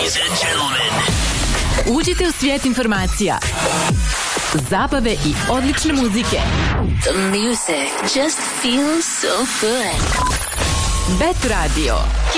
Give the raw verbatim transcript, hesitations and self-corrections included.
Ladies and gentlemen. Uđite u svijet informacija, zabave i odlične muzike. The music just feels so good. Bet Radio.